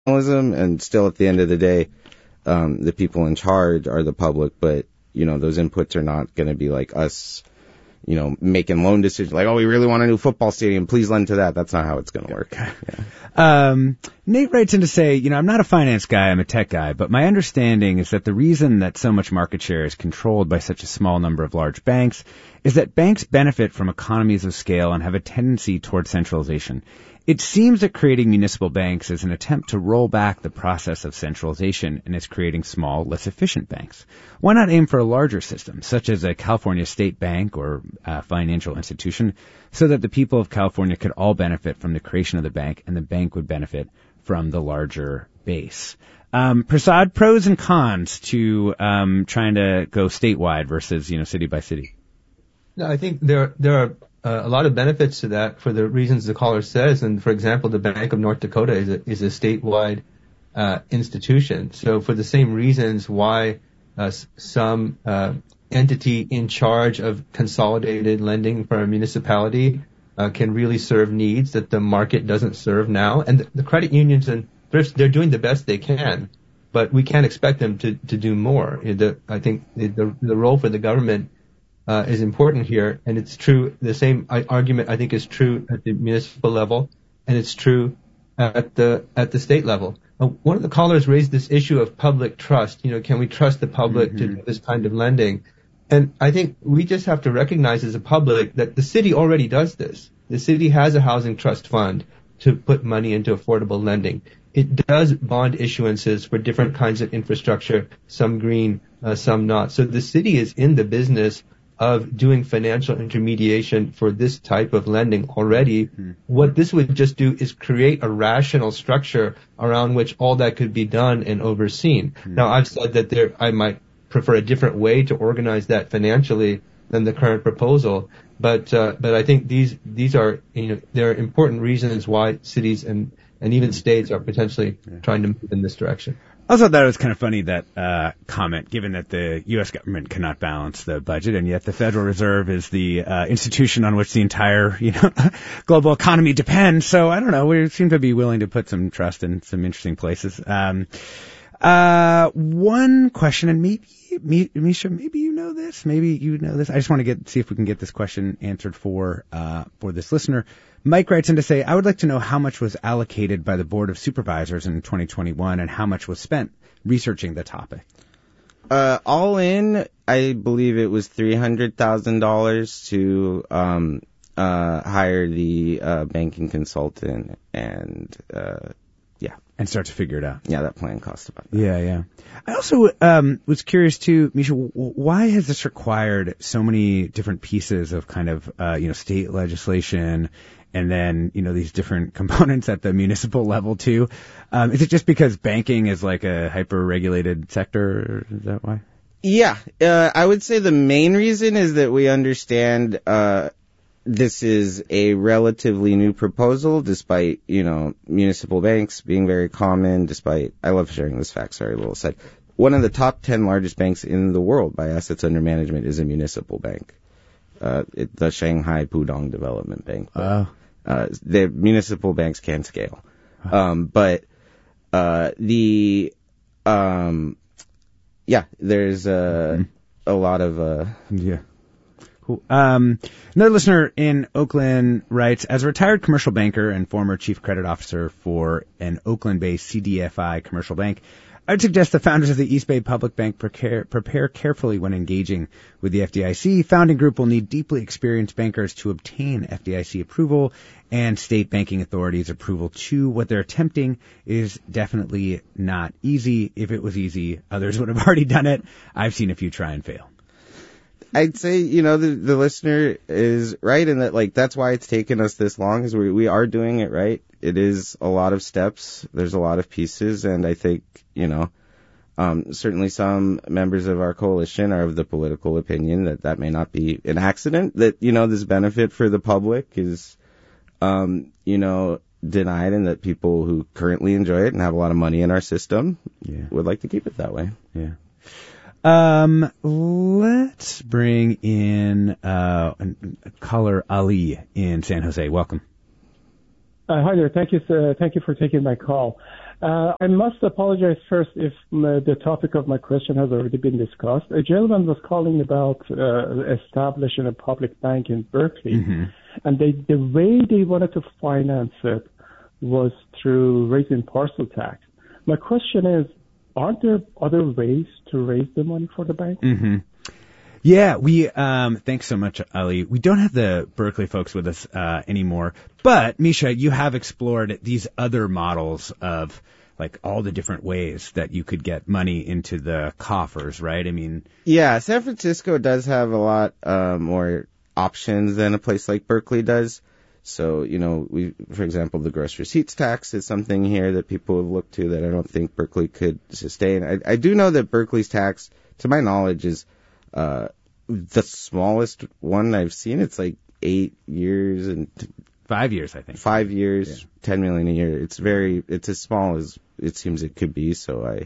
journalism, and still at the end of the day, the people in charge are the public, but, those inputs are not going to be like us, making loan decisions like, oh, we really want a new football stadium, please lend to that. That's not how it's going to work. Yeah. Nate writes in to say, I'm not a finance guy, I'm a tech guy, but my understanding is that the reason that so much market share is controlled by such a small number of large banks is that banks benefit from economies of scale and have a tendency toward centralization. It seems that creating municipal banks is an attempt to roll back the process of centralization and is creating small, less efficient banks. Why not aim for a larger system, such as a California state bank or a financial institution, so that the people of California could all benefit from the creation of the bank and the bank would benefit from the larger base? Prasad, pros and cons to trying to go statewide versus, city by city. No, I think there are a lot of benefits to that for the reasons the caller says. And for example, the Bank of North Dakota is a statewide institution. So for the same reasons why some entity in charge of consolidated lending for a municipality can really serve needs that the market doesn't serve now. And the credit unions and thrifts, they're doing the best they can, but we can't expect them to do more. I think the role for the government is important here, and it's true. The same argument I think is true at the municipal level, and it's true at the state level. One of the callers raised this issue of public trust. Can we trust the public to do this kind of lending? And I think we just have to recognize as a public that the city already does this. The city has a housing trust fund to put money into affordable lending. It does bond issuances for different kinds of infrastructure, some green, some not. So the city is in the business of doing financial intermediation for this type of lending already. What this would just do is create a rational structure around which all that could be done and overseen. Now, I've said that I might prefer a different way to organize that financially than the current proposal, but I think these are, there are important reasons why cities and even states are potentially trying to move in this direction. I also thought it was kind of funny, that comment, given that the U.S. government cannot balance the budget, and yet the Federal Reserve is the institution on which the entire, global economy depends. So I don't know. We seem to be willing to put some trust in some interesting places. One question, and maybe, Misha, maybe you know this. I just want to see if we can get this question answered for this listener. Mike writes in to say, I would like to know how much was allocated by the Board of Supervisors in 2021 and how much was spent researching the topic. All in, I believe it was $300,000 to hire the banking consultant and and start to figure it out. Yeah, that plan cost about that. Yeah. I also was curious too, Misha, why has this required so many different pieces of kind of state legislation and then these different components at the municipal level too? Is it just because banking is like a hyper-regulated sector? Is that why? Yeah, I would say the main reason is that we understand this is a relatively new proposal, despite, municipal banks being very common, I love sharing this fact, sorry, a little side. One of the top 10 largest banks in the world by assets under management is a municipal bank. The Shanghai Pudong Development Bank. The municipal banks can scale. But there's a lot of, Cool. Another listener in Oakland writes, as a retired commercial banker and former chief credit officer for an Oakland-based CDFI commercial bank, I would suggest the founders of the East Bay Public Bank prepare carefully when engaging with the FDIC. Founding group will need deeply experienced bankers to obtain FDIC approval and state banking authorities approval too. What they're attempting is definitely not easy. If it was easy, others would have already done it. I've seen a few try and fail. I'd say, the listener is right in that, that's why it's taken us this long, is we are doing it right. It is a lot of steps. There's a lot of pieces. And I think, certainly some members of our coalition are of the political opinion that may not be an accident, that, this benefit for the public is, denied, and that people who currently enjoy it and have a lot of money in our system would like to keep it that way. Yeah. Let's bring in caller Ali in San Jose. Welcome. Hi there. Thank you for taking my call. I must apologize first if the topic of my question has already been discussed. A gentleman was calling about establishing a public bank in Berkeley, and the way they wanted to finance it was through raising parcel tax. My question is, aren't there other ways to raise the money for the bank? Yeah, we thanks so much, Ali. We don't have the Berkeley folks with us anymore, but Misha, you have explored these other models of like all the different ways that you could get money into the coffers, right? I mean, yeah, San Francisco does have a lot more options than a place like Berkeley does. So, for example, the gross receipts tax is something here that people have looked to that I don't think Berkeley could sustain. I do know that Berkeley's tax, to my knowledge, is the smallest one I've seen. It's like 8 years and 5 years, I think. 5 years, $10 million a year. It's as small as it seems it could be. So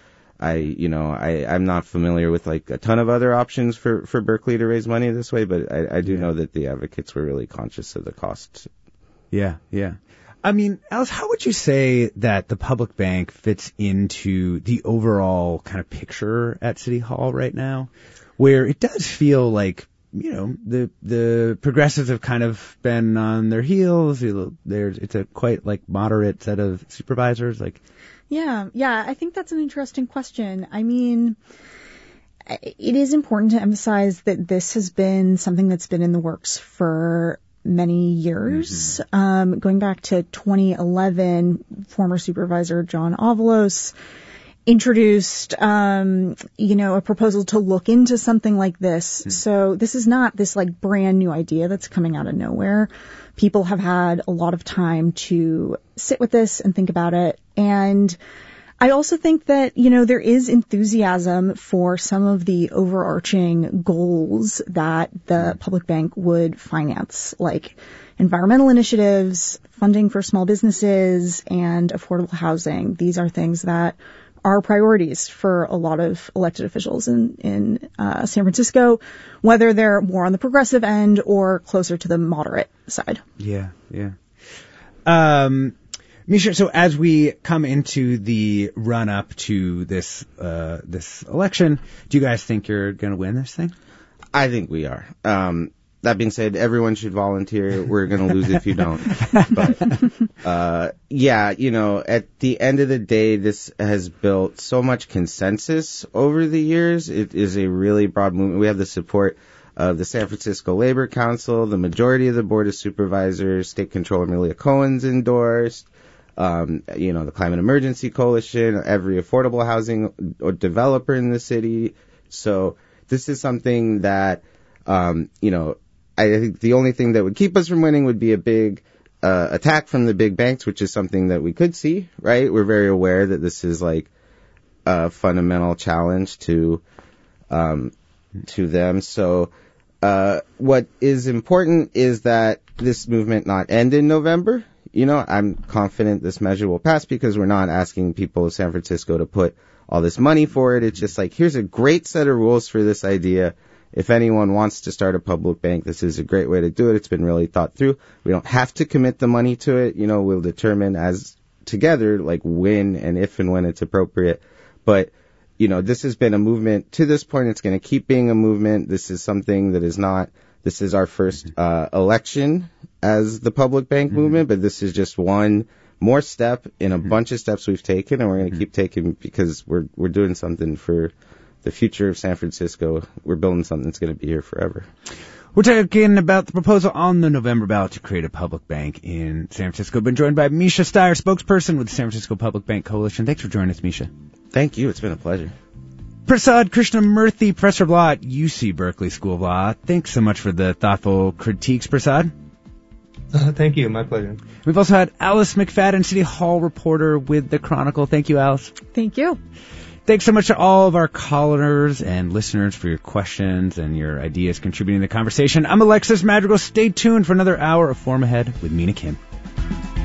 I'm not familiar with like a ton of other options for Berkeley to raise money this way, but I do know that the advocates were really conscious of the cost. Yeah. I mean, Alice, how would you say that the public bank fits into the overall kind of picture at City Hall right now, where it does feel like, the progressives have kind of been on their heels. It's a quite like moderate set of supervisors, like. Yeah, I think that's an interesting question. I mean, it is important to emphasize that this has been something that's been in the works for many years. Going back to 2011, former supervisor John Avalos introduced, a proposal to look into something like this. So this is not this like brand new idea that's coming out of nowhere. People have had a lot of time to sit with this and think about it. And I also think that, there is enthusiasm for some of the overarching goals that the public bank would finance, like environmental initiatives, funding for small businesses, and affordable housing. These are things that are priorities for a lot of elected officials in San Francisco, whether they're more on the progressive end or closer to the moderate side. Yeah. Misha, so as we come into the run up to this election, do you guys think you're going to win this thing? I think we are. That being said, everyone should volunteer. We're going to lose if you don't. But, at the end of the day, this has built so much consensus over the years. It is a really broad movement. We have the support of the San Francisco Labor Council, the majority of the Board of Supervisors, State Controller Malia Cohen's endorsed, the Climate Emergency Coalition, every affordable housing developer in the city. So this is something that, I think the only thing that would keep us from winning would be a big attack from the big banks, which is something that we could see, right? We're very aware that this is like a fundamental challenge to them. So what is important is that this movement not end in November. I'm confident this measure will pass because we're not asking people of San Francisco to put all this money for it. It's just like, here's a great set of rules for this idea. If anyone wants to start a public bank, this is a great way to do it. It's been really thought through. We don't have to commit the money to it. We'll determine as together, like when and if and when it's appropriate. But, this has been a movement to this point. It's going to keep being a movement. This is something that is not, this is our first election as the public bank movement, but this is just one more step in a bunch of steps we've taken, and we're going to keep taking because we're doing something for the future of San Francisco. We're building something that's going to be here forever. We're talking about the proposal on the November ballot to create a public bank in San Francisco. Been joined by Misha Steyer, spokesperson with the San Francisco Public Bank Coalition. Thanks for joining us, Misha. Thank you. It's been a pleasure. Prasad Krishnamurthy, professor of law at UC Berkeley School of Law. Thanks so much for the thoughtful critiques, Prasad. Thank you. My pleasure. We've also had Alice McFadden, City Hall reporter with The Chronicle. Thank you, Alice. Thank you. Thanks so much to all of our callers and listeners for your questions and your ideas contributing to the conversation. I'm Alexis Madrigal. Stay tuned for another hour of Forum Ahead with Mina Kim.